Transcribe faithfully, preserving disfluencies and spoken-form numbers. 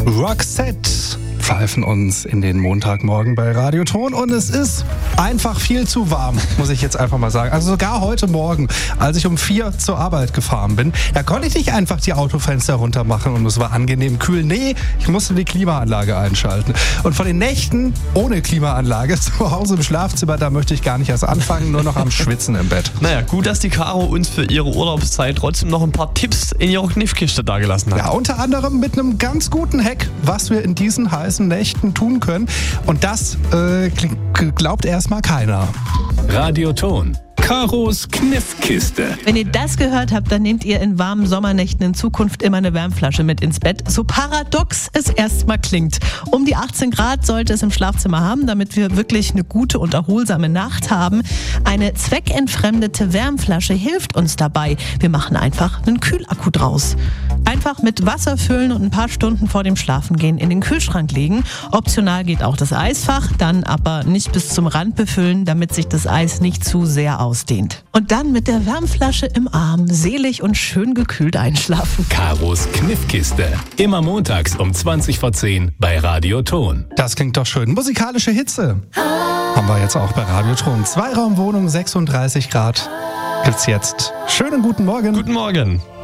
Roxette pfeifen uns in den Montagmorgen bei Radioton und es ist einfach viel zu warm, muss ich jetzt einfach mal sagen. Also sogar heute Morgen, als ich um vier zur Arbeit gefahren bin, da konnte ich nicht einfach die Autofenster runter machen und es war angenehm kühl. Nee, ich musste die Klimaanlage einschalten. Und von den Nächten ohne Klimaanlage zu Hause im Schlafzimmer, da möchte ich gar nicht erst anfangen, nur noch am Schwitzen im Bett. Naja, gut, dass die Caro uns für ihre Urlaubszeit trotzdem noch ein paar Tipps in ihrer Kniffkiste dagelassen hat. Ja, unter anderem mit einem ganz guten Hack, was wir in diesen heißen Nächten tun können. Und das äh, glaubt erstmal keiner. Radioton. Karos Kniffkiste. Wenn ihr das gehört habt, dann nehmt ihr in warmen Sommernächten in Zukunft immer eine Wärmflasche mit ins Bett. So paradox es erstmal klingt. Um die achtzehn Grad sollte es im Schlafzimmer haben, damit wir wirklich eine gute und erholsame Nacht haben. Eine zweckentfremdete Wärmflasche hilft uns dabei. Wir machen einfach einen Kühlakku draus. Einfach mit Wasser füllen und ein paar Stunden vor dem Schlafengehen in den Kühlschrank legen. Optional geht auch das Eisfach, dann aber nicht bis zum Rand befüllen, damit sich das Eis nicht zu sehr ausdehnt. Und dann mit der Wärmflasche im Arm selig und schön gekühlt einschlafen. Karos Kniffkiste. Immer montags um zwanzig vor zehn bei Radioton. Das klingt doch schön. Musikalische Hitze haben wir jetzt auch bei Radioton. Zweiraumwohnung, sechsunddreißig Grad gibt's jetzt. Schönen guten Morgen. Guten Morgen.